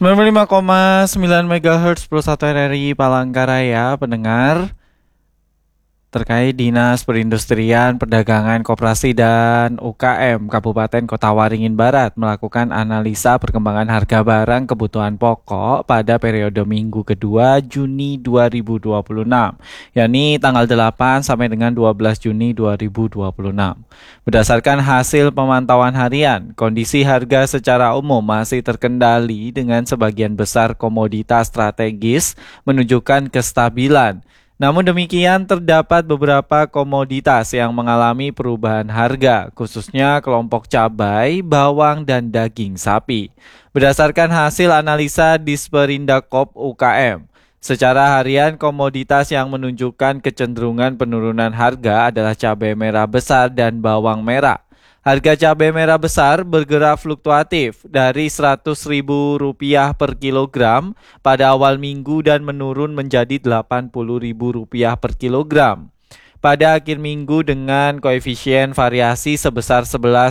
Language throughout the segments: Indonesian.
95,9 MHz Plus 1 RRI Palangkaraya, pendengar. Terkait Dinas Perindustrian, Perdagangan, Koperasi, dan UKM Kabupaten Kota Waringin Barat melakukan analisa perkembangan harga barang kebutuhan pokok pada periode minggu kedua Juni 2026, yakni tanggal 8 sampai dengan 12 Juni 2026. Berdasarkan hasil pemantauan harian, kondisi harga secara umum masih terkendali dengan sebagian besar komoditas strategis menunjukkan kestabilan. Namun demikian, terdapat beberapa komoditas yang mengalami perubahan harga, khususnya kelompok cabai, bawang, dan daging sapi. Berdasarkan hasil analisa Disperindakop UKM, secara harian komoditas yang menunjukkan kecenderungan penurunan harga adalah cabai merah besar dan bawang merah. Harga cabai merah besar bergerak fluktuatif dari Rp100.000 per kilogram pada awal minggu dan menurun menjadi Rp80.000 per kilogram pada akhir minggu dengan koefisien variasi sebesar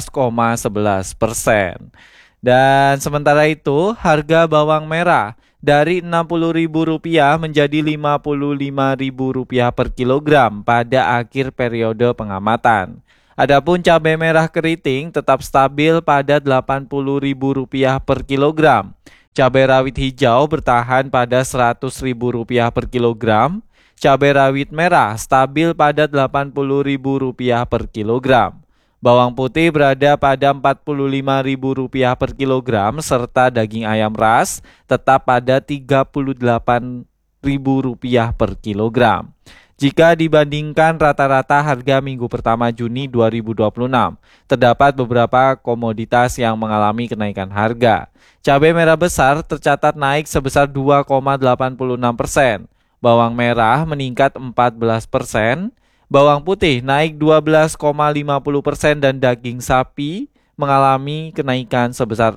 11,11%. Dan sementara itu, harga bawang merah dari Rp60.000 menjadi Rp55.000 per kilogram pada akhir periode pengamatan. Adapun cabai merah keriting tetap stabil pada Rp80.000 per kilogram. Cabai rawit hijau bertahan pada Rp100.000 per kilogram. Cabai rawit merah stabil pada Rp80.000 per kilogram. Bawang putih berada pada Rp45.000 per kilogram serta daging ayam ras tetap pada Rp38.000 per kilogram. Jika dibandingkan rata-rata harga minggu pertama Juni 2026, terdapat beberapa komoditas yang mengalami kenaikan harga. Cabai merah besar tercatat naik sebesar 2,86%, bawang merah meningkat 14%, bawang putih naik 12,50% dan daging sapi mengalami kenaikan sebesar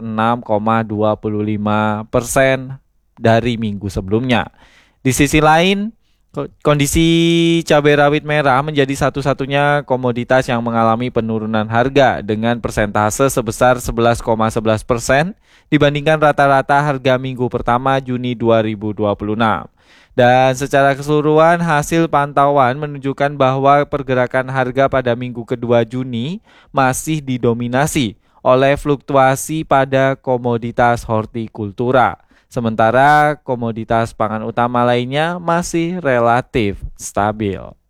6,25% dari minggu sebelumnya. Di sisi lain, kondisi cabai rawit merah menjadi satu-satunya komoditas yang mengalami penurunan harga dengan persentase sebesar 11,11% dibandingkan rata-rata harga minggu pertama Juni 2026. Dan secara keseluruhan hasil pantauan menunjukkan bahwa pergerakan harga pada minggu kedua Juni masih didominasi oleh fluktuasi pada komoditas hortikultura. Sementara komoditas pangan utama lainnya masih relatif stabil.